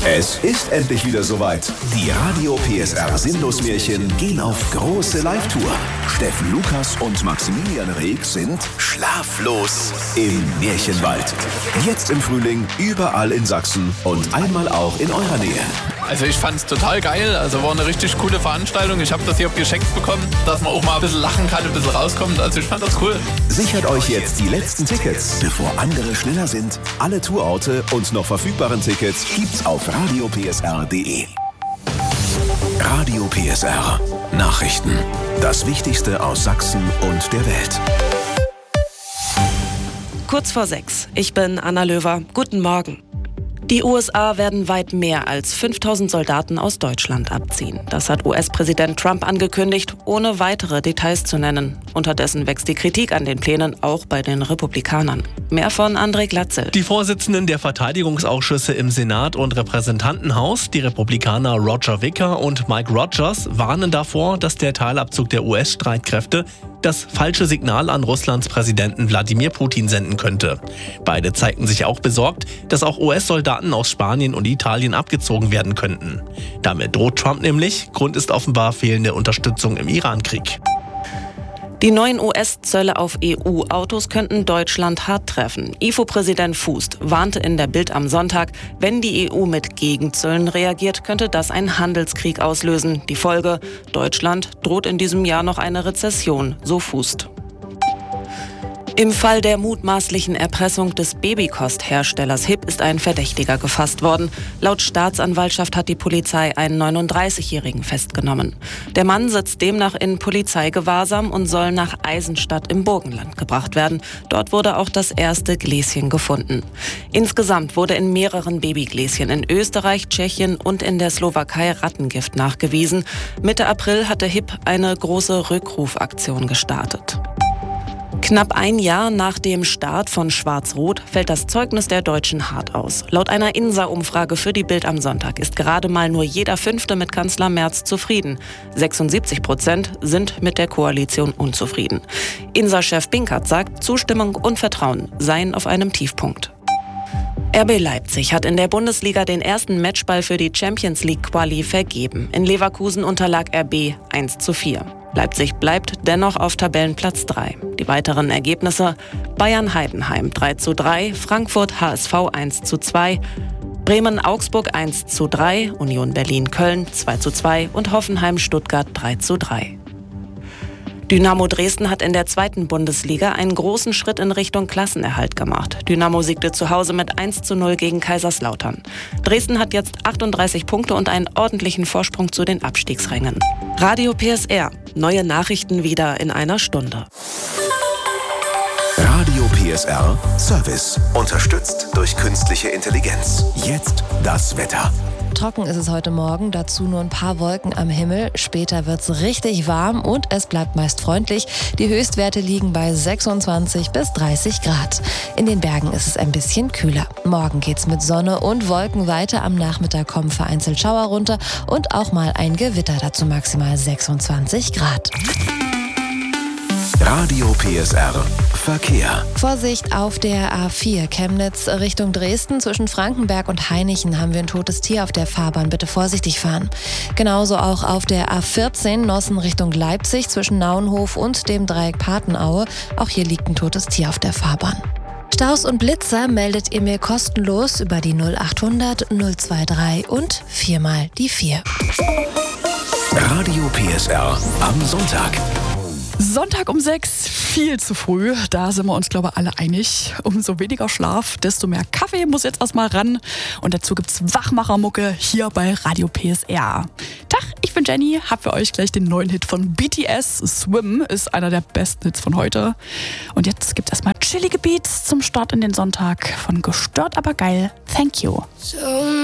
Es ist endlich wieder soweit. Die Radio PSR Sinnlosmärchen gehen auf große Live-Tour. Steffen Lukas und Maximilian Reg sind schlaflos im Märchenwald. Jetzt im Frühling überall in Sachsen und einmal auch in eurer Nähe. Also ich fand's total geil, also war eine richtig coole Veranstaltung. Ich habe das hier geschenkt bekommen, dass man auch mal ein bisschen lachen kann, ein bisschen rauskommt. Also ich fand das cool. Sichert euch jetzt die letzten Tickets, bevor andere schneller sind. Alle Tourorte und noch verfügbaren Tickets gibt's auf radiopsr.de. Radio PSR. Nachrichten. Das Wichtigste aus Sachsen und der Welt. Kurz vor 6. Ich bin Anna Löwer. Guten Morgen. Die USA werden weit mehr als 5000 Soldaten aus Deutschland abziehen. Das hat US-Präsident Trump angekündigt, ohne weitere Details zu nennen. Unterdessen wächst die Kritik an den Plänen auch bei den Republikanern. Mehr von André Glatzel. Die Vorsitzenden der Verteidigungsausschüsse im Senat und Repräsentantenhaus, die Republikaner Roger Wicker und Mike Rogers, warnen davor, dass der Teilabzug der US-Streitkräfte das falsche Signal an Russlands Präsidenten Wladimir Putin senden könnte. Beide zeigten sich auch besorgt, dass auch US-Soldaten aus Spanien und Italien abgezogen werden könnten. Damit droht Trump nämlich. Grund ist offenbar fehlende Unterstützung im Iran-Krieg. Die neuen US-Zölle auf EU-Autos könnten Deutschland hart treffen. IFO-Präsident Fußt warnte in der Bild am Sonntag, wenn die EU mit Gegenzöllen reagiert, könnte das einen Handelskrieg auslösen. Die Folge: Deutschland droht in diesem Jahr noch eine Rezession, so Fußt. Im Fall der mutmaßlichen Erpressung des Babykostherstellers HIP ist ein Verdächtiger gefasst worden. Laut Staatsanwaltschaft hat die Polizei einen 39-Jährigen festgenommen. Der Mann sitzt demnach in Polizeigewahrsam und soll nach Eisenstadt im Burgenland gebracht werden. Dort wurde auch das erste Gläschen gefunden. Insgesamt wurde in mehreren Babygläschen in Österreich, Tschechien und in der Slowakei Rattengift nachgewiesen. Mitte April hatte HIP eine große Rückrufaktion gestartet. Knapp ein Jahr nach dem Start von Schwarz-Rot fällt das Zeugnis der Deutschen hart aus. Laut einer INSA-Umfrage für die Bild am Sonntag ist gerade mal nur jeder Fünfte mit Kanzler Merz zufrieden. 76% sind mit der Koalition unzufrieden. INSA-Chef Binkert sagt, Zustimmung und Vertrauen seien auf einem Tiefpunkt. RB Leipzig hat in der Bundesliga den ersten Matchball für die Champions League Quali vergeben. In Leverkusen unterlag RB 1:4. Leipzig bleibt dennoch auf Tabellenplatz 3. Die weiteren Ergebnisse: Bayern-Heidenheim 3:3, Frankfurt HSV 1:2, Bremen-Augsburg 1:3, Union Berlin-Köln 2:2 und Hoffenheim-Stuttgart 3:3. Dynamo Dresden hat in der zweiten Bundesliga einen großen Schritt in Richtung Klassenerhalt gemacht. Dynamo siegte zu Hause mit 1:0 gegen Kaiserslautern. Dresden hat jetzt 38 Punkte und einen ordentlichen Vorsprung zu den Abstiegsrängen. Radio PSR. Neue Nachrichten wieder in einer Stunde. Radio PSR Service. Unterstützt durch künstliche Intelligenz. Jetzt das Wetter. Trocken ist es heute Morgen, dazu nur ein paar Wolken am Himmel. Später wird es richtig warm und es bleibt meist freundlich. Die Höchstwerte liegen bei 26 bis 30 Grad. In den Bergen ist es ein bisschen kühler. Morgen geht's mit Sonne und Wolken weiter. Am Nachmittag kommen vereinzelt Schauer runter und auch mal ein Gewitter, dazu maximal 26 Grad. Radio PSR Verkehr. Vorsicht auf der A4 Chemnitz Richtung Dresden. Zwischen Frankenberg und Hainichen haben wir ein totes Tier auf der Fahrbahn. Bitte vorsichtig fahren. Genauso auch auf der A14 Nossen Richtung Leipzig zwischen Nauenhof und dem Dreieck Patenaue. Auch hier liegt ein totes Tier auf der Fahrbahn. Staus und Blitzer meldet ihr mir kostenlos über die 0800 023 und 4 die 4. Radio PSR am Sonntag. Sonntag um 6, viel zu früh. Da sind wir uns, glaube ich, alle einig. Umso weniger Schlaf, desto mehr Kaffee muss jetzt erstmal ran. Und dazu gibt's Wachmachermucke hier bei Radio PSR. Tag, ich bin Jenny, hab für euch gleich den neuen Hit von BTS. Swim ist einer der besten Hits von heute. Und jetzt gibt's erstmal chillige Beats zum Start in den Sonntag von Gestört aber geil. Thank you.